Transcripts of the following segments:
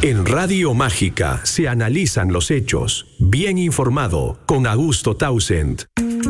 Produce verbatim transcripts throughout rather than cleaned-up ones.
En Radio Mágica se analizan los hechos. Bien informado con Augusto Townsend.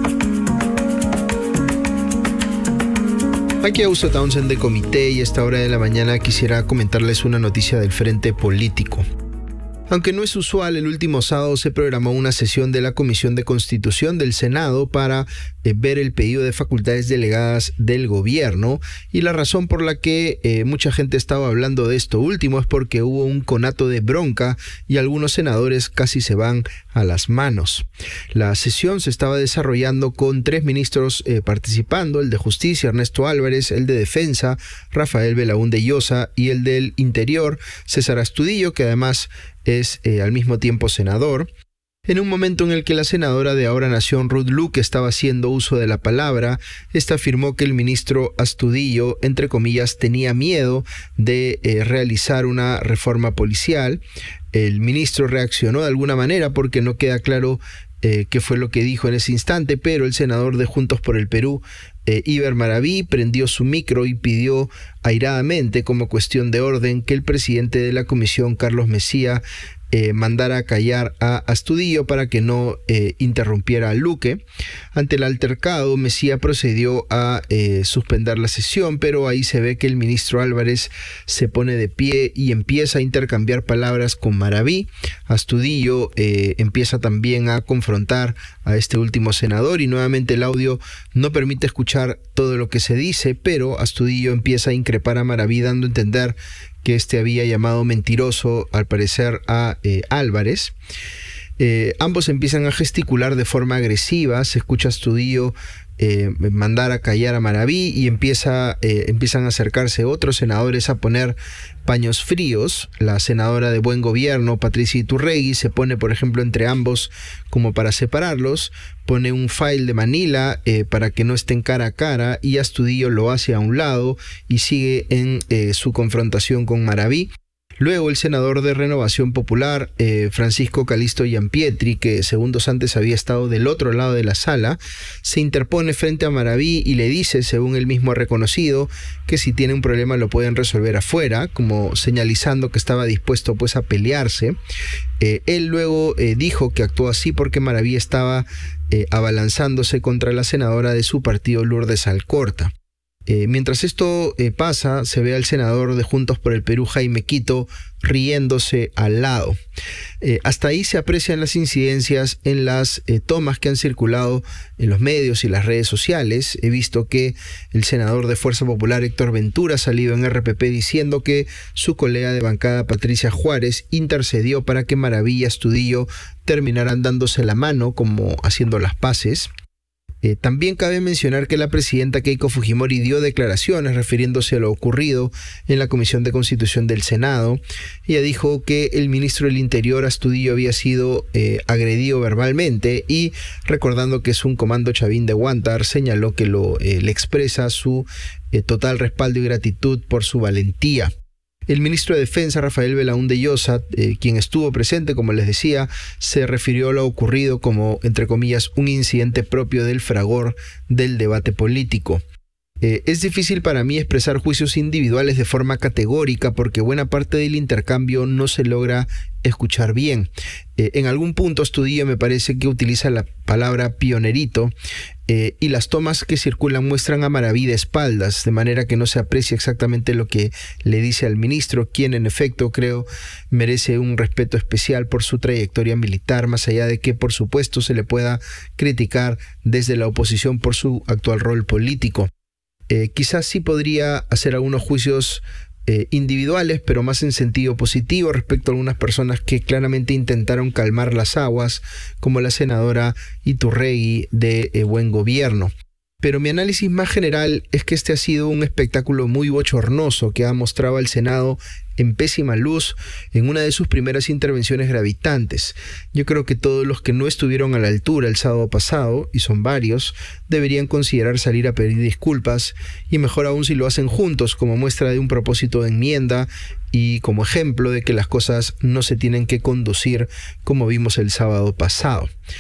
Aquí Augusto Townsend de Comité, y a esta hora de la mañana quisiera comentarles una noticia del frente político. Aunque no es usual, el último sábado se programó una sesión de la Comisión de Constitución del Senado para eh, ver el pedido de facultades delegadas del gobierno, y la razón por la que eh, mucha gente estaba hablando de esto último es porque hubo un conato de bronca y algunos senadores casi se van a las manos. La sesión se estaba desarrollando con tres ministros eh, participando: el de Justicia, Ernesto Álvarez; el de Defensa, Rafael Belaúnde Llosa; y el del Interior, César Astudillo, que además es eh, al mismo tiempo senador. En un momento en el que la senadora de Ahora Nación, Ruth Luque, estaba haciendo uso de la palabra, esta afirmó que el ministro Astudillo, entre comillas, tenía miedo de eh, realizar una reforma policial. El ministro reaccionó de alguna manera porque no queda claro eh, qué fue lo que dijo en ese instante, pero el senador de Juntos por el Perú, Eh, Iber Maraví, prendió su micro y pidió airadamente, como cuestión de orden, que el presidente de la comisión, Carlos Messía, eh, mandara a callar a Astudillo para que no eh, interrumpiera a Luque. Ante el altercado, Messía procedió a eh, suspender la sesión, pero ahí se ve que el ministro Álvarez se pone de pie y empieza a intercambiar palabras con Maraví. Astudillo eh, empieza también a confrontar a este último senador, y nuevamente el audio no permite escuchar todo lo que se dice, pero Astudillo empieza a increpar a Maraví, dando a entender que este había llamado mentiroso, al parecer, a eh, Álvarez. Eh, ambos empiezan a gesticular de forma agresiva. Se escucha a Astudillo eh, mandar a callar a Maraví, y empieza, eh, empiezan a acercarse otros senadores a poner paños fríos. La senadora de Buen Gobierno, Patricia Iturregui, se pone, por ejemplo, entre ambos como para separarlos, pone un file de Manila eh, para que no estén cara a cara, y Astudillo lo hace a un lado y sigue en eh, su confrontación con Maraví. Luego el senador de Renovación Popular, eh, Francisco Calisto Giampietri, que segundos antes había estado del otro lado de la sala, se interpone frente a Maraví y le dice, según él mismo ha reconocido, que si tiene un problema lo pueden resolver afuera, como señalizando que estaba dispuesto pues a pelearse. Eh, él luego eh, dijo que actuó así porque Maraví estaba eh, abalanzándose contra la senadora de su partido, Lourdes Alcorta. Eh, mientras esto eh, pasa, se ve al senador de Juntos por el Perú, Jaime Quito, riéndose al lado. Eh, hasta ahí se aprecian las incidencias en las eh, tomas que han circulado en los medios y las redes sociales. He visto que el senador de Fuerza Popular, Héctor Ventura, ha salido en R P P diciendo que su colega de bancada, Patricia Juárez, intercedió para que Maraví y Astudillo terminaran dándose la mano, como haciendo las paces. Eh, también cabe mencionar que la presidenta Keiko Fujimori dio declaraciones refiriéndose a lo ocurrido en la Comisión de Constitución del Senado. Ella dijo que el ministro del Interior, Astudillo, había sido eh, agredido verbalmente, y recordando que es un comando chavín de Huántar, señaló que lo, eh, le expresa su eh, total respaldo y gratitud por su valentía. El ministro de Defensa, Rafael Belaúnde Llosa, eh, quien estuvo presente, como les decía, se refirió a lo ocurrido como, entre comillas, un incidente propio del fragor del debate político. Eh, es difícil para mí expresar juicios individuales de forma categórica porque buena parte del intercambio no se logra escuchar bien. Eh, en algún punto Astudillo me parece que utiliza la palabra pionerito, eh, y las tomas que circulan muestran a Maraví de espaldas, de manera que no se aprecia exactamente lo que le dice al ministro, quien en efecto creo merece un respeto especial por su trayectoria militar, más allá de que por supuesto se le pueda criticar desde la oposición por su actual rol político. Eh, quizás sí podría hacer algunos juicios eh, individuales, pero más en sentido positivo respecto a algunas personas que claramente intentaron calmar las aguas, como la senadora Iturregui de eh, Buen Gobierno. Pero mi análisis más general es que este ha sido un espectáculo muy bochornoso que ha mostrado al Senado en pésima luz en una de sus primeras intervenciones gravitantes. Yo creo que todos los que no estuvieron a la altura el sábado pasado, y son varios, deberían considerar salir a pedir disculpas, y mejor aún si lo hacen juntos, como muestra de un propósito de enmienda y como ejemplo de que las cosas no se tienen que conducir como vimos el sábado pasado.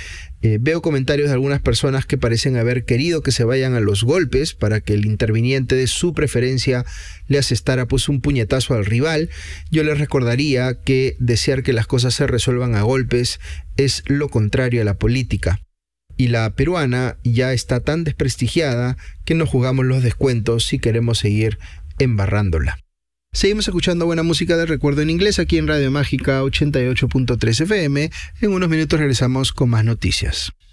Eh, veo comentarios de algunas personas que parecen haber querido que se vayan a los golpes para que el interviniente de su preferencia le asestara pues un puñetazo al rival. Yo les recordaría que desear que las cosas se resuelvan a golpes es lo contrario a la política. Y la peruana ya está tan desprestigiada que no jugamos los descuentos si queremos seguir embarrándola. Seguimos escuchando buena música de recuerdo en inglés aquí en Radio Mágica ochenta y ocho punto tres F M. En unos minutos regresamos con más noticias.